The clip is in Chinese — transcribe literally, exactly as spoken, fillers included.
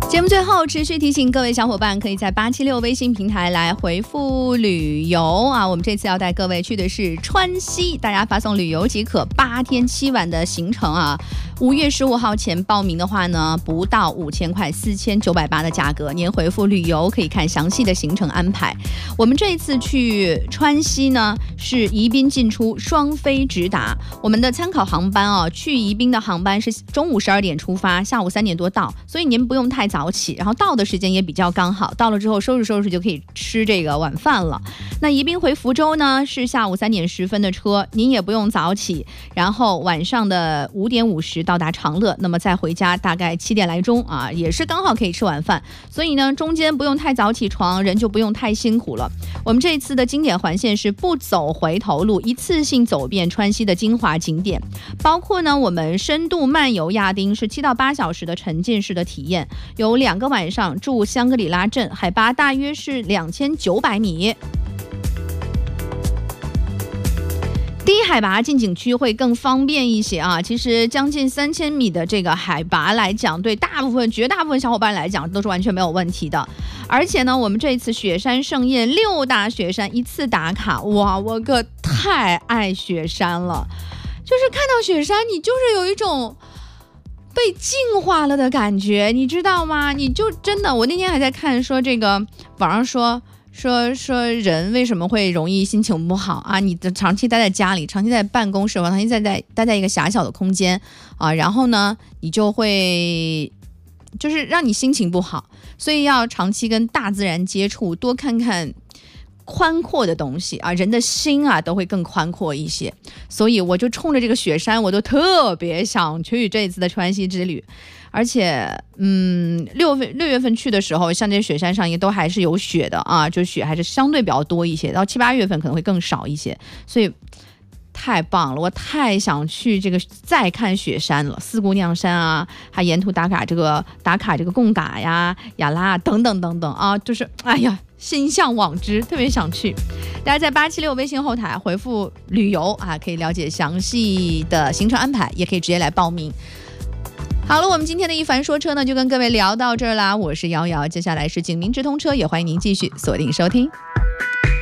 节目最后持续提醒各位小伙伴，可以在八七六微信平台来回复旅游啊。我们这次要带各位去的是川西，大家发送旅游即可，八天七晚的行程啊。五月十五号前报名的话呢，不到五千块，四千九百八的价格。您回复旅游可以看详细的行程安排。我们这一次去川西呢，是宜宾进出双飞直达。我们的参考航班啊，去宜宾的航班是中午十二点出发，下午三点多到，所以您不用太早起，然后到的时间也比较刚好。到了之后收拾收拾就可以吃这个晚饭了。那宜宾回福州呢，是下午三点十分的车，您也不用早起，然后晚上的五点五十到达长乐，那么再回家大概七点来钟啊，也是刚好可以吃晚饭。所以呢，中间不用太早起床，人就不用太辛苦了。我们这一次的经典环线是不走回头路，一次性走遍川西的精华景点，包括呢我们深度漫游亚丁是七到八小时的沉浸式的体验，有两个晚上住香格里拉镇，海拔大约是两千九百米。低海拔进景区会更方便一些啊，其实将近三千米的这个海拔来讲，对大部分绝大部分小伙伴来讲都是完全没有问题的。而且呢，我们这次雪山盛宴六大雪山一次打卡，哇，我可太爱雪山了！就是看到雪山，你就是有一种被净化了的感觉，你知道吗？你就真的，我那天还在看说这个网上说。说说人为什么会容易心情不好啊？你的长期待在家里，长期在办公室，长期在在待在一个狭小的空间啊，然后呢，你就会就是让你心情不好，所以要长期跟大自然接触，多看看宽阔的东西啊，人的心啊都会更宽阔一些。所以我就冲着这个雪山，我都特别想去这一次的川西之旅。而且，嗯，六月六月份去的时候，像这些雪山上也都还是有雪的啊，就雪还是相对比较多一些。到七八月份可能会更少一些，所以太棒了，我太想去这个再看雪山了，四姑娘山啊，还沿途打卡这个打卡这个贡嘎呀、雅拉等等等等啊，就是哎呀，心向往之，特别想去。大家在八七六微信后台回复旅游啊，可以了解详细的行程安排，也可以直接来报名。好了，我们今天的一凡说车呢，就跟各位聊到这儿啦。我是瑶瑶，接下来是警民直通车，也欢迎您继续锁定收听。